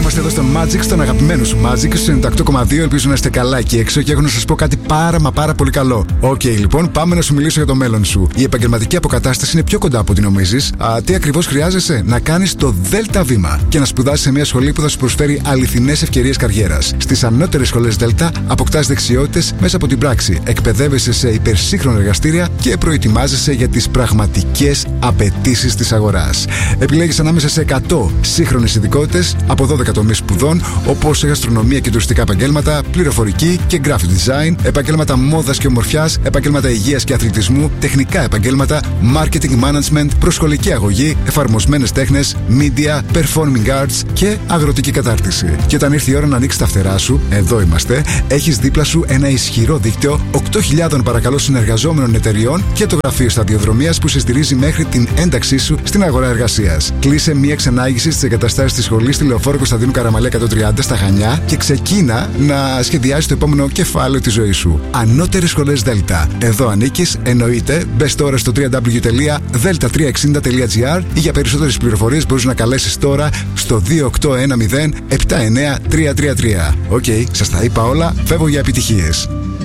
Είμαστε εδώ στο Magic, στον αγαπημένο σου Magic, στο 98,2. Ελπίζω να είστε καλά εκεί έξω και έχω να σας πω κάτι πάρα πολύ καλό. Οκ, λοιπόν, πάμε να σου μιλήσω για το μέλλον σου. Η επαγγελματική αποκατάσταση είναι πιο κοντά από ό,τι νομίζεις. Τι ακριβώς χρειάζεσαι? Να κάνεις το Δέλτα βήμα και να σπουδάσεις σε μια σχολή που θα σου προσφέρει αληθινές ευκαιρίες καριέρας. Στις ανώτερες σχολές Δέλτα αποκτάς δεξιότητες μέσα από την πράξη. Εκπαιδεύεσαι σε υπερσύγχρονα εργαστήρια και προετοιμάζεσαι για τις πραγματικές απαιτήσεις της αγοράς. Επιλέγεις ανάμεσα σε 100 σύγχρονες ειδικότητες από 12 τομείς σπουδών, όπως γαστρονομία και τουριστικά επαγγέλματα, πληροφορική και graphic design, επαγγέλματα μόδας και ομορφιάς, επαγγέλματα υγείας και αθλητισμού, τεχνικά επαγγέλματα, marketing management, προσχολική αγωγή, εφαρμοσμένες τέχνες, media, performing arts και αγροτική κατάρτιση. Και όταν ήρθε η ώρα να ανοίξεις τα φτερά σου, εδώ είμαστε, έχεις δίπλα σου ένα ισχυρό δίκτυο 8.000 παρακαλώ συνεργαζόμενων εταιριών και το γραφείο σταδιοδρομίας που σε στηρίζει μέχρι την ένταξή σου στην αγορά εργασίας. Κλείσε μία ξενάγηση στις εγκαταστάσεις της σχολής στη Λεωφόρο Κωνσταντίνου Καραμαλέα 130 στα Χανιά και ξεκίνα να σχεδιάσεις το επόμενο κεφάλαιο της ζωής σου. Ανώτερες σχολές Δέλτα. Εδώ ανήκεις, εννοείται. Μπες τώρα στο www.delta360.gr ή για περισσότερες πληροφορίες μπορείς να καλέσεις τώρα στο 2810 79333. Οκ, σας τα είπα όλα, φεύγω για επιτυχίες.